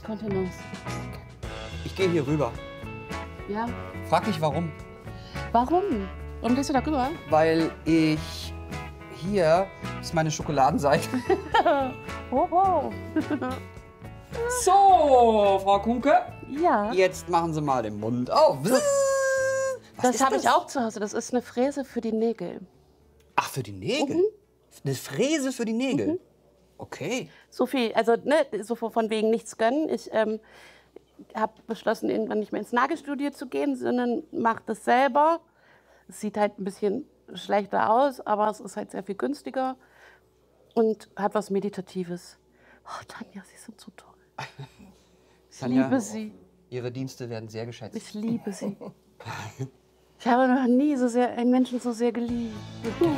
Kontenance. Ich gehe hier rüber. Ja. Frag mich warum. Warum? Warum gehst du da rüber? Weil hier ist meine Schokoladenseite. Hoho. So, Frau Kunke. Ja. Jetzt machen Sie mal den Mund auf. Das habe ich auch zu Hause. Das ist eine Fräse für die Nägel. Ach, für die Nägel? Eine Fräse für die Nägel? Okay. So viel, also ne, so von wegen nichts gönnen. Ich habe beschlossen, irgendwann nicht mehr ins Nagelstudio zu gehen, sondern mache das selber. Es sieht halt ein bisschen schlechter aus, aber es ist halt sehr viel günstiger und hat was Meditatives. Oh, Tanja, Sie sind so toll. Ich liebe Sie. Ihre Dienste werden sehr geschätzt. Ich liebe Sie. Ich habe noch nie so sehr einen Menschen so sehr geliebt.